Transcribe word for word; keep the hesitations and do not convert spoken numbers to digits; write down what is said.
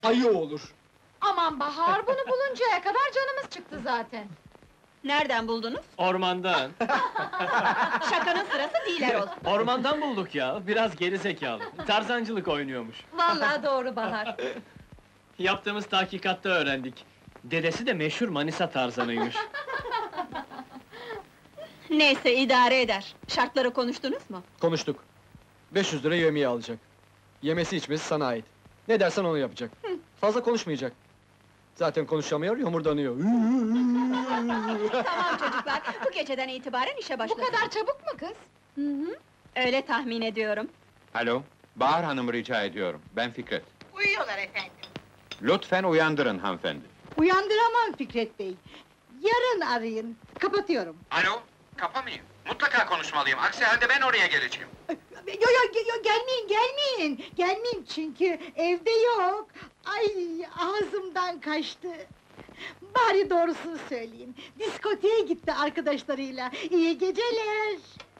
ayı olur. Aman Bahar, bunu buluncaya kadar canımız çıktı zaten. Nereden buldunuz? Ormandan. Şakanın sırası değil Erol. Ormandan bulduk ya, biraz geri zekalı. Tarzancılık oynuyormuş. Vallahi doğru Bahar. Yaptığımız tahkikatta öğrendik. Dedesi de meşhur Manisa Tarzanıymış. Neyse, idare eder. Şartları konuştunuz mu? Konuştuk. beş yüz lira yemeği alacak. Yemesi içmesi sana ait. Ne dersen onu yapacak. Fazla konuşmayacak. Zaten konuşamıyor, yomurdanıyor. Tamam çocuklar, bu geceden itibaren işe Bu başlasın. kadar çabuk mu kız? Hı hı. Öyle tahmin ediyorum. Alo, Bahar Hanım rica ediyorum. Ben Fikret. Uyuyorlar efendim. Lütfen uyandırın hanımefendi. Uyandıramam Fikret Bey. Yarın arayın. Kapatıyorum. Alo, kapamayın. Mutlaka konuşmalıyım. Aksi halde ben oraya geleceğim. Yo yo yo gelmeyin gelmeyin. Gelmeyin çünkü evde yok. Ay ağzımdan kaçtı. Bari doğrusunu söyleyeyim. Diskoteye gitti arkadaşlarıyla. İyi geceler.